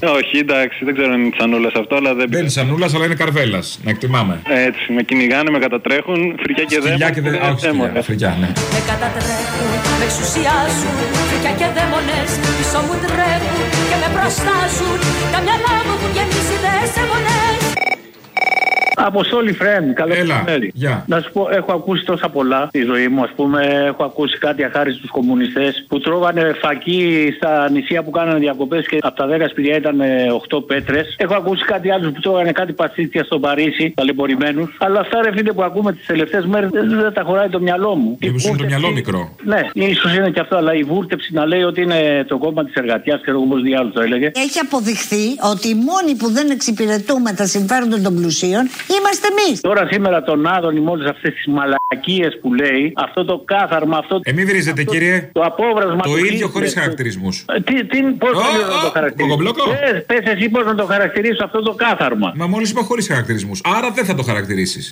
Όχι, εντάξει, δεν ξέρω αν είναι τη Ανούλα αυτό, αλλά δεν. Δεν είναι τη Ανούλα, αλλά είναι Καρβέλα. Να εκτιμάμε. Έτσι, με κυνηγάνε, με κατατρέχουν, φρικιά και δαίμονες. Όχι, φρικιά, ναι. Με κατατρέχουν, με εξουσιάζουν, φρικιά και δαίμονες πίσω μου τρέχουν και με προστάζουν. Τα μυαλά μου έχουν γεμίσει δεσαιμονές. Αποστόλη Φρέμ, καλό μεσημέρι. Να σου πω, έχω ακούσει τόσα πολλά στη ζωή μου. Ας πούμε, έχω ακούσει κάτι αχάριστους κομμουνιστές που τρώγανε φακί στα νησιά που κάνανε διακοπές και από τα 10 σπηλιά ήταν 8 πέτρες. Έχω ακούσει κάτι άλλους που τρώγανε κάτι πατσίτσια στο Παρίσι, ταλαιπωρημένους. Αλλά αυτά ρε φίλε που ακούμε τις τελευταίες μέρες δεν τα χωράει το μυαλό μου. Μήπως είναι το μυαλό μικρό. Ναι, ίσως είναι και αυτό, αλλά η βούρτεψη να λέει ότι είναι το κόμμα της εργατιάς και εγώ πώς διάλογο το έλεγε. Έχει αποδειχθεί ότι οι μόνοι που δεν εξυπηρετούμε τα συμφέροντα των πλουσίων είμαστε εμείς. Τώρα σήμερα τον Άδωνη με όλες αυτές τις μαλακίες που λέει, αυτό το κάθαρμα, αυτό. Μην βρίζετε κύριε. Το απόβρασμα. Το ίδιο χωρίς χαρακτηρισμούς. Πώς να το χαρακτηρίσω. Πες εσύ πώς να το χαρακτηρίσω αυτό το κάθαρμα. Μα μόλις είπα χωρίς χαρακτηρισμούς. Άρα δεν θα το χαρακτηρίσεις.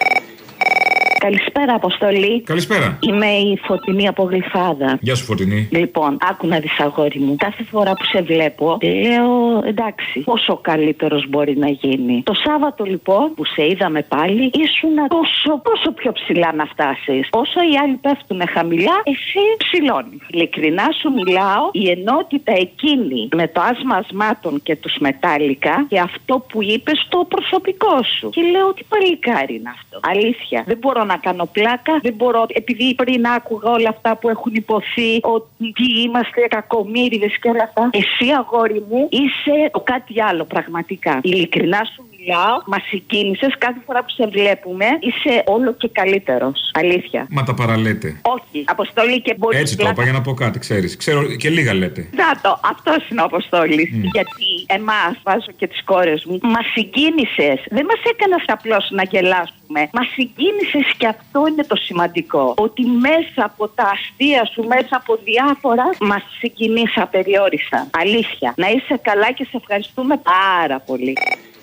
Καλησπέρα, Αποστολή. Καλησπέρα. Είμαι η Φωτεινή από Γλυφάδα. Γεια σου, Φωτεινή. Λοιπόν, άκου να δεις, αγόρι μου. Κάθε φορά που σε βλέπω, λέω εντάξει, πόσο καλύτερος μπορεί να γίνει. Το Σάββατο, λοιπόν, που σε είδαμε πάλι, ήσουν τόσο πιο ψηλά να φτάσεις. Όσο οι άλλοι πέφτουν χαμηλά, εσύ ψηλώνεις. Ειλικρινά σου μιλάω, η ενότητα εκείνη με το άσμα ασμάτων και τους μετάλλικα και αυτό που είπες στο προσωπικό σου. Και λέω, τι παλικάρι είναι αυτό. Αλήθεια. Δεν μπορώ να κάνω πλάκα, δεν μπορώ, επειδή πριν άκουγα όλα αυτά που έχουν υποθεί, ότι είμαστε κακομοίριδες και όλα αυτά. Εσύ, αγόρι μου, είσαι το κάτι άλλο πραγματικά. Ειλικρινά σου μιλάω, μας συγκίνησες κάθε φορά που σε βλέπουμε, είσαι όλο και καλύτερος. Αλήθεια. Μα τα παραλέτε. Όχι, Αποστολή και μπορεί. Έτσι το είπα για να πω κάτι, ξέρεις. Ξέρω και λίγα λέτε. Να αυτός είναι ο Αποστόλης. Γιατί εμάς, βάζω και τις κόρες μου, μας συγκίνησες. Δεν μας έκανες απλώς να γελάσουμε. Μας συγκίνησες και αυτό είναι το σημαντικό. Ότι μέσα από τα αστεία σου, μέσα από διάφορα, μας συγκινείς απεριόριστα. Αλήθεια. Να είσαι καλά και σε ευχαριστούμε πάρα πολύ.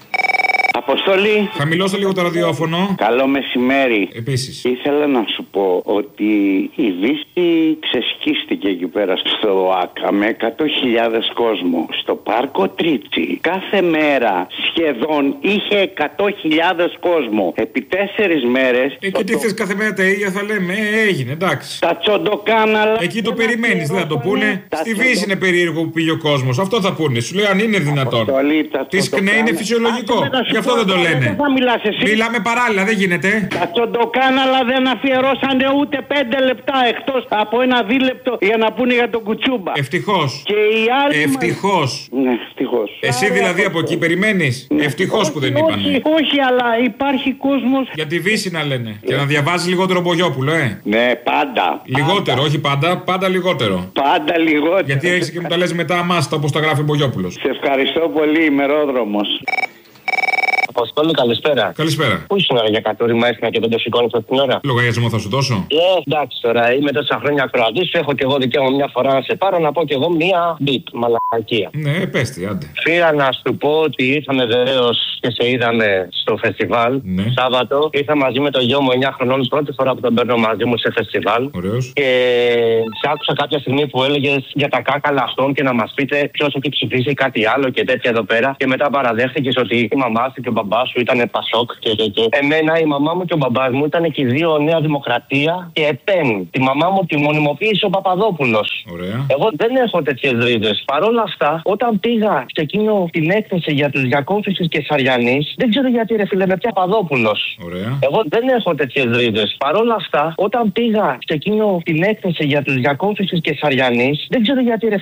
Αποστολή. Χαμηλώστε λίγο το ραδιόφωνο. Καλό μεσημέρι. Επίσης. Ήθελα να σου πω ότι η Δύση ξεσκίστηκε εκεί πέρα στο ΟΑΚΑ με 100.000 κόσμο. Στο πάρκο Τρίτσι κάθε μέρα σχεδόν είχε 100.000 κόσμο. Επί 4 μέρες. Και τι θες κάθε μέρα τα ίδια θα λέμε. Έγινε, εντάξει. Τα τσοντοκάναλα. Εκεί το περιμένεις, δεν θα το πούνε. Στη Δύση είναι περίεργο που πήγε ο κόσμος. Αυτό θα πούνε. Σου λέει αν είναι δυνατόν. Τη ΚΝΕ είναι φυσιολογικό. Γι' αυτό δεν το λένε. Μιλάμε παράλληλα, δεν γίνεται. Τα τσοντοκάναλα δεν αφιερώσανε ούτε 5 λεπτά εκτός από ένα δίλεπτο για να πούνε για τον Κουτσούμπα. Ευτυχώς. Και οι άλλοι. Ευτυχώς. Ναι, ευτυχώς. Εσύ δηλαδή από εκεί περιμένεις. Ευτυχώς που δεν είπανε. Όχι, αλλά υπάρχει κόσμος. Για τη Δύση να λένε. Και να διαβάζει λιγότερο Μπογιόπουλο, Ναι, πάντα. Λιγότερο, όχι πάντα, πάντα λιγότερο. Πάντα λιγότερο. Γιατί έχεις και μου τα λες μετά αμάστα όπως τα γράφει ο Μπογιόπουλος. Σε ευχαριστώ πολύ, ημερόδρομος. Αποστόλη, καλησπέρα. Καλησπέρα. Πού ήσουν για κατούριμα έστεινα και δεν το σηκώνεις αυτή την ώρα. Λογαριασμό θα σου δώσω. Εντάξει τώρα, είμαι τόσα χρόνια ακροατής, έχω και εγώ δικαίωμα μια φορά να σε πάρω να πω κι εγώ μια μπιτ, μαλακία. Ναι, πέστη, άντε. Πήρα να σου πω ότι ήρθαμε βεβαίως και σε είδαμε στο φεστιβάλ. Ναι. Σάββατο ήρθα μαζί με το γιο μου 9 χρονών, πρώτη φορά που τον παίρνω μαζί μου σε φεστιβάλ. Ωραίος. Και σε άκουσα κάποια στιγμή που έλεγες για τα κάκαλα αυτών και να μας πείτε ποιος έχει ψηφίσει κάτι άλλο και τέτοια εδώ πέρα. Και μετά παραδέχτηκες ότι η μαμά σου και ο μπαμπάς σου ήταν Πασόκ και. Εμένα η μαμά μου και ο μπαμπάς μου ήταν και οι δύο Νέα Δημοκρατία και ΕΠΕΝ. Τη μαμά μου τη μονιμοποίησε ο Παπαδόπουλος. Ωραία. Εγώ δεν έχω τέτοιες ρίζες. Παρ' όλα αυτά, όταν πήγα σε εκείνο την έκθεση για τους διακόμφισης και Σαριανής, δεν ξέρω γιατί ρε φίλε με πια Παπαδόπουλος. Ωραία. Εγώ δεν έχω τέτοιες ρίζες. Παρ' όλα αυτά, όταν πήγα σε εκείνο την έκθεση για τους διακόμφισης και Σαριανής, δεν ξέρω γιατί ρε